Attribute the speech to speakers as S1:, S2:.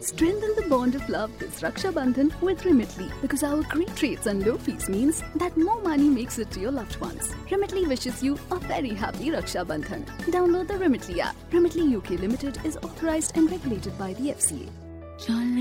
S1: Strengthen the bond of love this Raksha Bandhan with Remitly, because our great rates and low fees means that more money makes it to your loved ones. Remitly wishes you a very happy Raksha Bandhan. Download the Remitly app. Remitly UK Limited is authorized and regulated by the FCA.